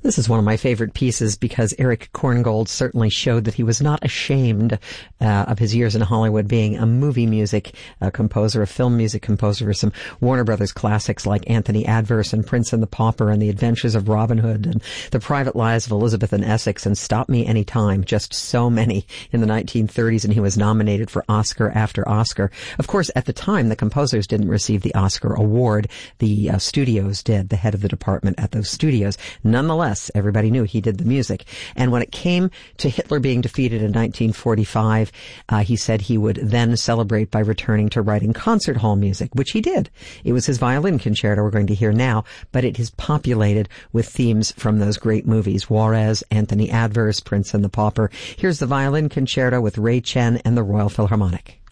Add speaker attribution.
Speaker 1: This is one of my favorite pieces because Eric Korngold certainly showed that he was not ashamed of his years in Hollywood being a movie music composer, a film music composer for some Warner Brothers classics like Anthony Adverse and Prince and the Pauper and The Adventures of Robin Hood and The Private Lives of Elizabeth and Essex and Stop Me Anytime, just so many in the 1930s, and he was nominated for Oscar after Oscar. Of course, at the time, the composers didn't receive the Oscar award. The studios did, the head of the department at those studios. Nonetheless, everybody knew he did the music. And when it came to Hitler being defeated in 1945, he said he would then celebrate by returning to writing concert hall music, which he did. It was his violin concerto we're going to hear now, but it is populated with themes from those great movies, Juarez, Anthony Adverse, Prince and the Pauper. Here's the violin concerto with Ray Chen and the Royal Philharmonic.